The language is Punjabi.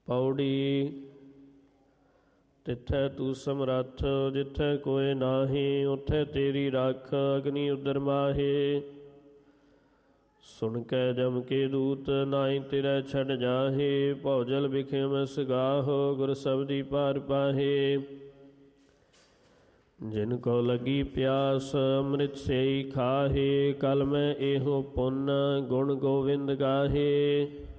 ਪੌੜੀ। ਤਿੱਥੈ ਤੂੰ ਸਮਰੱਥ ਜਿੱਥੈ ਕੋਇ ਨਾਹੀਂ, ਉੱਥੈ ਤੇਰੀ ਰੱਖ ਅਗਨੀ ਉਦਰ ਮਾਹੇ। ਸੁਣ ਕੈ ਜਮ ਕੇ ਦੂਤ ਨਾਹੀਂ ਤੇਰੇ ਛੱਡ ਜਾਹੇ, ਭੌਜਲ ਬਿਖਿਮ ਸਗਾਹੋ ਗੁਰ ਸਬਦੀ ਪਾਰ ਪਾਹੇ। ਜਿਨ ਕੋ ਲੱਗੀ ਪਿਆਸ ਅੰਮ੍ਰਿਤ ਸੇਈ ਖਾਹੇ, ਕਲ ਮੈਂ ਇਹੋ ਪੁੰਨ ਗੁਣ ਗੋਵਿੰਦ ਗਾਹੇ।